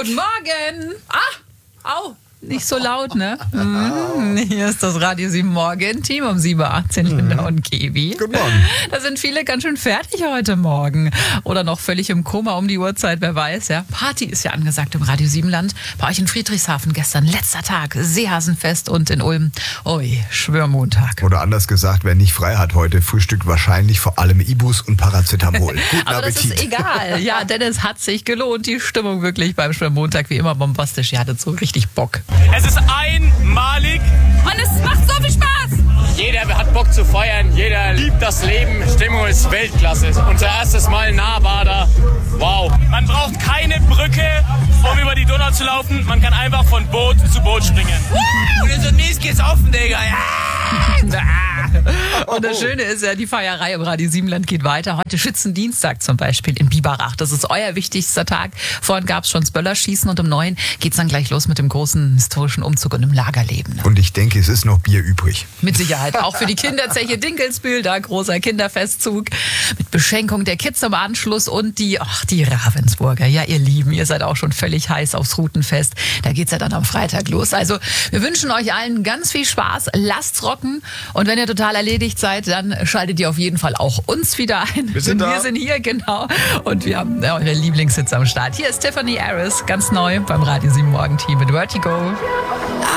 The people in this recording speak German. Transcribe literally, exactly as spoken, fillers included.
Guten Morgen. Ah, au. Nicht so laut, ne? Mm, hier ist das Radio sieben Morgen-Team um sieben Uhr achtzehn. Linda und Kevi. Guten Morgen. Da sind viele ganz schön fertig heute Morgen. Oder noch völlig im Koma um die Uhrzeit, wer weiß. Ja, Party ist ja angesagt im Radio sieben Land. Bei euch in Friedrichshafen gestern, letzter Tag, Seehasenfest und in Ulm. Ui, Schwörmontag. Oder anders gesagt, wer nicht frei hat heute, frühstückt wahrscheinlich vor allem Ibus und Paracetamol. Guten Aber das Appetit. ist egal. Ja, denn es hat sich gelohnt. Die Stimmung wirklich beim Schwörmontag wie immer bombastisch. Ihr hattet so richtig Bock. Es ist einmalig und es macht so viel Spaß. Jeder hat Bock zu feiern, jeder liebt das Leben. Stimmung ist Weltklasse. Unser erstes Mal Nahbader. Wow. Man braucht keine Brücke, um über die Donau zu laufen. Man kann einfach von Boot zu Boot springen. Und in so Mies geht's offen, Digga. Ja. Und das Schöne ist ja, die Feierei im Radio sieben Land geht weiter. Heute Schützendienstag zum Beispiel in Biberach. Das ist euer wichtigster Tag. Vorhin gab es schon das Böllerschießen und um neun geht's dann gleich los mit dem großen historischen Umzug und dem Lagerleben. Ne? Und ich denke, es ist noch Bier übrig. Mit Sicherheit. Auch für die Kinderzeche Dinkelsbühl, da großer Kinderfestzug mit Beschenkung der Kids am Anschluss und die, ach, die Ravensburger. Ja, ihr Lieben, ihr seid auch schon völlig heiß aufs Rutenfest. Da geht's ja dann am Freitag los. Also wir wünschen euch allen ganz viel Spaß. Lasst's rocken. Und wenn ihr total erledigt seid, dann schaltet ihr auf jeden Fall auch uns wieder ein. Wir sind Denn da. Wir sind hier, genau. Und wir haben eure Lieblingshits am Start. Hier ist Tiffany Harris, ganz neu beim Radio sieben Morgen Team mit Vertigo.